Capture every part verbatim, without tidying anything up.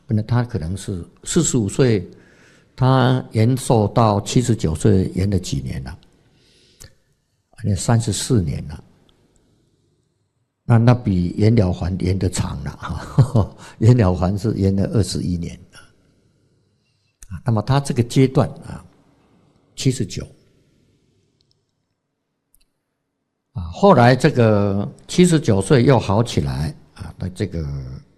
不能他可能是四十五岁，他延寿到七十九岁，延了几年了？延三十四年了。那那比袁了凡延得长了哈，袁了凡是延了二十一年啊。那么他这个阶段啊，七十九啊，后来这个七十九岁又好起来啊，那这个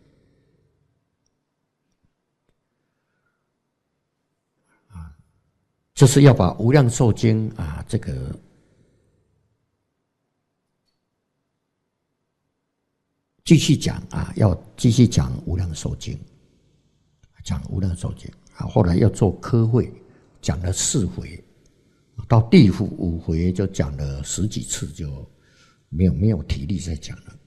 啊，就是要把《无量寿经》啊这个。继续讲啊，要继续讲《无量寿经》，讲《无量寿经》啊。后来要做科会，讲了四回，到第五回就讲了十几次，就没有没有体力再讲了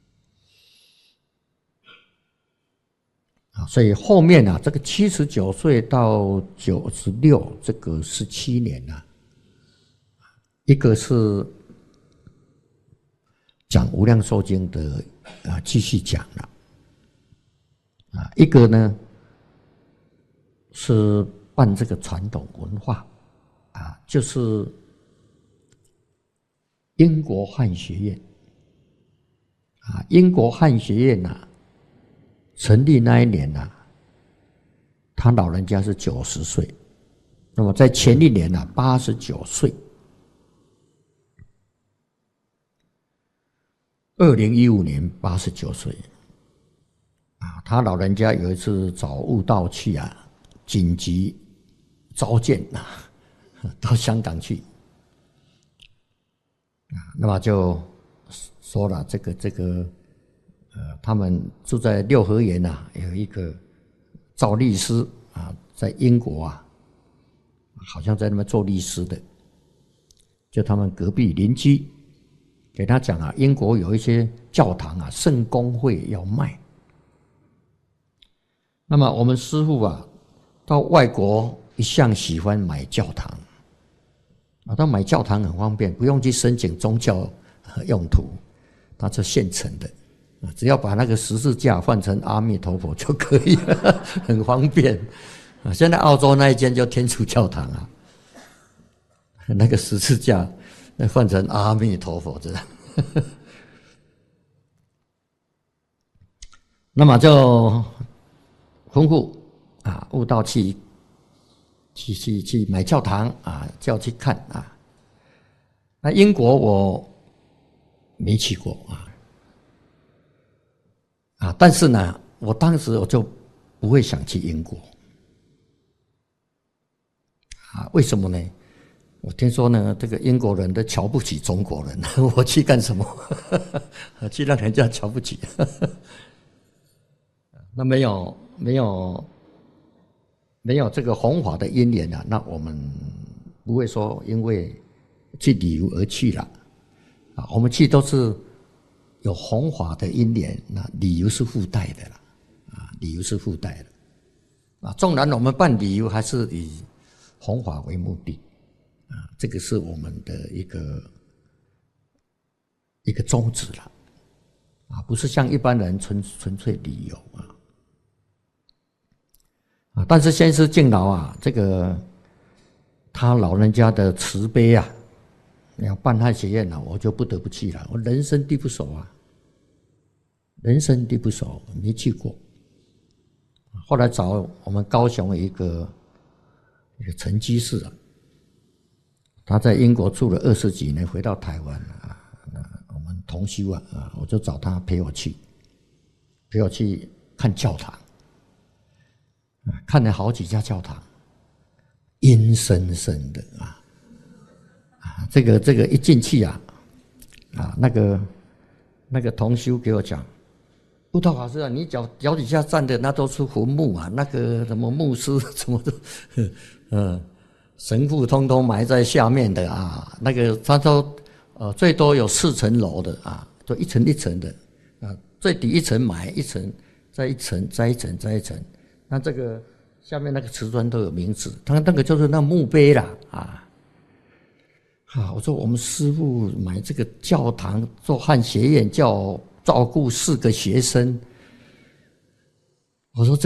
啊。所以后面啊，这个七十九岁到九十六这个十七年啊，一个是讲《无量寿经》的。啊，继续讲了啊，一个呢是办这个传统文化啊，就是英国汉学院啊，英国汉学院呐、啊，成立那一年呐、啊，他老人家是九十岁，那么在前一年呢、啊，八十九岁。二零一五年八十九岁啊，他老人家有一次找悟道去啊，紧急召见啊，到香港去啊，那么就说了这个这个呃，他们住在六合园呐、啊，有一个赵律师啊，在英国啊，好像在那边做律师的，就他们隔壁邻居。给他讲啊，英国有一些教堂啊，圣公会要卖。那么我们师父啊，到外国一向喜欢买教堂啊，他买教堂很方便，不用去申请宗教用途，它是现成的啊，只要把那个十字架换成阿弥陀佛就可以了，很方便啊。现在澳洲那一间叫天主教堂啊，那个十字架。那换成阿弥陀佛这样，那么就吩咐啊，悟道去去去去买教堂啊，叫去看啊。那英国我没去过啊，啊，但是呢，我当时我就不会想去英国啊，为什么呢？我听说呢，这个英国人都瞧不起中国人，我去干什么？去让人家瞧不起？那没有没有没有这个弘法的因缘啊，那我们不会说因为去旅游而去了啊，我们去都是有弘法的因缘，那旅游是附带的啦，啊，旅游是附带的啊，纵然我们办旅游还是以弘法为目的。啊，这个是我们的一个一个宗旨了，啊，不是像一般人纯纯粹旅游啊，啊，但是先师敬老啊，这个他老人家的慈悲啊，要办汉学院了，我就不得不去了，我人生地不熟啊，人生地不熟，没去过，后来找我们高雄一个一个陈居士啊。他在英国住了二十几年，回到台湾啊，我们同修啊，啊，我就找他陪我去，陪我去看教堂，啊，看了好几家教堂，阴森森的啊，啊，这个这个一进去啊，啊，那个那个同修给我讲，悟道法师啊，你脚脚底下站的那都是坟墓啊，那个什么牧师什么的，嗯。神父通通埋在下面的啊，那个他说，呃，最多有四层楼的啊，就一层一层的啊，最底一层埋一层，再一层，再一层，再一层。那这个下面那个瓷砖都有名字，他那个就是那墓碑啦啊。啊，我说我们师父买这个教堂做汉学院，叫照顾四个学生。我说这。